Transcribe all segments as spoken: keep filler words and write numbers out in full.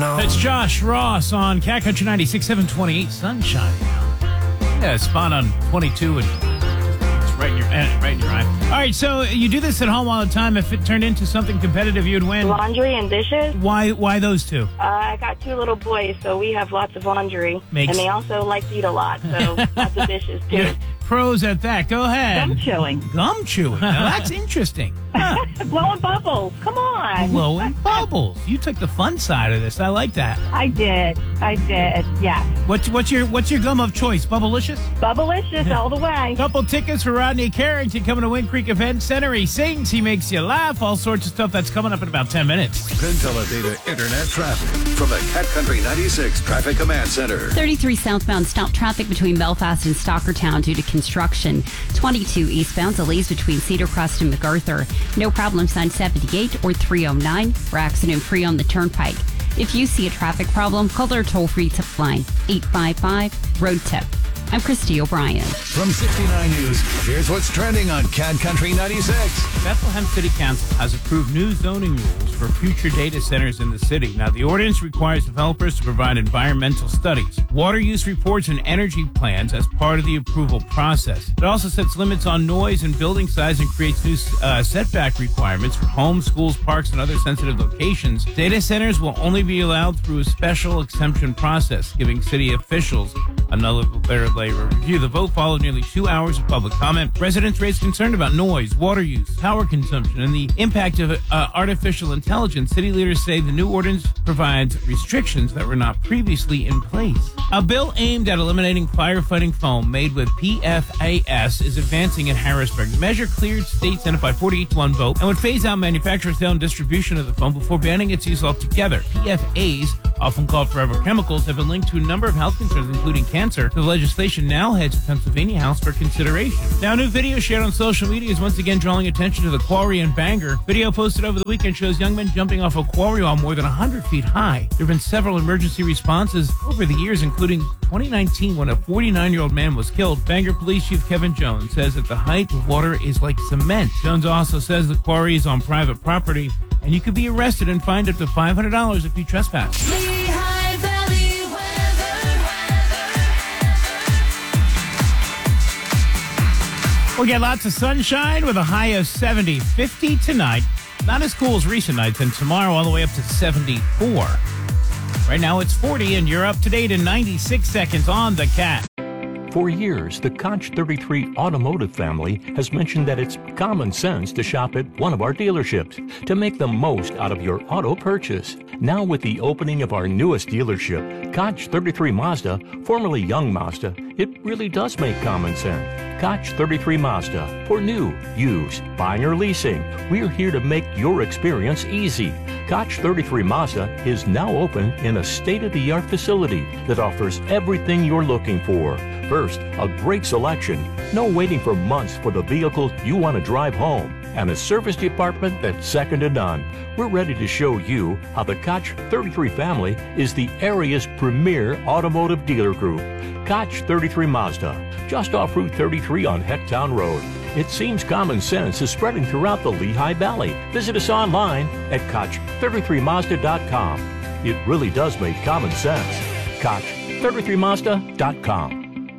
know. It's Josh Ross on Cat Country ninety-six point seven, twenty-eight Sunshine. Yeah, spot on twenty-two and it's right in your right in your eye. All right, so you do this at home all the time. If it turned into something competitive, you'd win. Laundry and dishes. Why? Why those two? Uh, I got two little boys, so we have lots of laundry, Makes- and they also like to eat a lot, so lots of dishes too. You're pros at that. Go ahead. Gum chewing. Gum chewing. Now, that's interesting. Huh. Blowing bubbles. Come on. Blowing bubbles. You took the fun side of this. I like that. I did. I did. Yeah. What's what's your what's your gum of choice? Bubblicious? Bubblicious all the way. Couple tickets for Rodney Carrington coming to Wind Creek Event Center. He sings, he makes you laugh, all sorts of stuff. That's coming up in about ten minutes. Penn Teledata Internet traffic from the Cat Country ninety-six Traffic Command Center. thirty-three southbound stop traffic between Belfast and Stockertown due to construction. twenty-two eastbound delays between Cedar Crest and MacArthur. No problems on seventy-eight or three oh nine. We're accident-free on the Turnpike. If you see a traffic problem, call their toll-free tip line, eight five five, road tip. I'm Christy O'Brien. From sixty-nine News, here's what's trending on Cat Country ninety-six. Bethlehem City Council has approved new zoning rules for future data centers in the city. Now, the ordinance requires developers to provide environmental studies, water use reports, and energy plans as part of the approval process. It also sets limits on noise and building size and creates new uh, setback requirements for homes, schools, parks, and other sensitive locations. Data centers will only be allowed through a special exemption process, giving city officials another layer of review. The vote followed nearly two hours of public comment. Residents raised concern about noise, water use, power consumption, and the impact of uh, artificial intelligence. City leaders say the new ordinance provides restrictions that were not previously in place. A bill aimed at eliminating firefighting foam made with P F A S is advancing in Harrisburg. The measure cleared state Senate by forty-eight to one vote and would phase out manufacturers' sale and distribution of the foam before banning its use altogether. P F As, often called forever chemicals, have been linked to a number of health concerns, including cancer. The legislation now heads to Pennsylvania House for consideration. Now, a new video shared on social media is once again drawing attention to the quarry in Bangor. Video posted over the weekend shows young men jumping off a quarry wall more than one hundred feet high. There have been several emergency responses over the years, including twenty nineteen when a forty-nine-year-old man was killed. Bangor Police Chief Kevin Jones says that the height of water is like cement. Jones also says the quarry is on private property, and you could be arrested and fined up to five hundred dollars if you trespass. Lehigh Valley weather. We'll get lots of sunshine with a high of seventy, fifty tonight. Not as cool as recent nights, and tomorrow all the way up to seventy-four. Right now it's forty, and you're up to date in ninety-six seconds on the Cat. For years, the Koch thirty-three automotive family has mentioned that it's common sense to shop at one of our dealerships to make the most out of your auto purchase. Now with the opening of our newest dealership, Koch thirty-three Mazda, formerly Young Mazda, it really does make common sense. Koch thirty-three Mazda, for new, used, buying or leasing, we're here to make your experience easy. Koch thirty-three Mazda is now open in a state-of-the-art facility that offers everything you're looking for. First, a great selection, no waiting for months for the vehicle you want to drive home, and a service department that's second to none. We're ready to show you how the Koch thirty-three family is the area's premier automotive dealer group. Koch thirty-three Mazda, just off Route thirty-three on Hecktown Road. It seems common sense is spreading throughout the Lehigh Valley. Visit us online at Koch thirty-three Mazda dot com. It really does make common sense. Koch thirty-three Mazda dot com.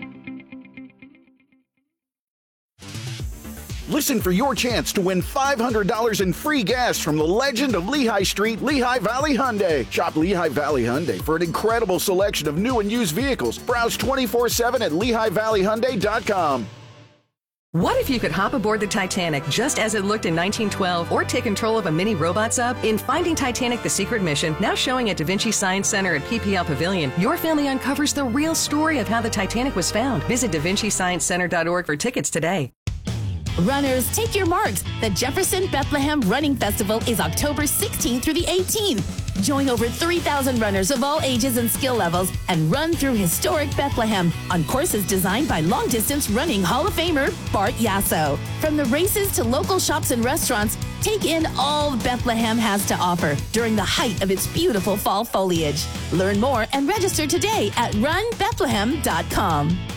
Listen for your chance to win five hundred dollars in free gas from the legend of Lehigh Street, Lehigh Valley Hyundai. Shop Lehigh Valley Hyundai for an incredible selection of new and used vehicles. Browse twenty-four seven at Lehigh Valley Hyundai dot com. What if you could hop aboard the Titanic just as it looked in nineteen twelve or take control of a mini robot sub? In Finding Titanic: The Secret Mission, now showing at Da Vinci Science Center at P P L Pavilion, your family uncovers the real story of how the Titanic was found. Visit da vinci science center dot org for tickets today. Runners, take your marks. The Jefferson Bethlehem Running Festival is October sixteenth through the eighteenth. Join over three thousand runners of all ages and skill levels and run through historic Bethlehem on courses designed by long-distance running Hall of Famer Bart Yasso. From the races to local shops and restaurants, take in all Bethlehem has to offer during the height of its beautiful fall foliage. Learn more and register today at run bethlehem dot com.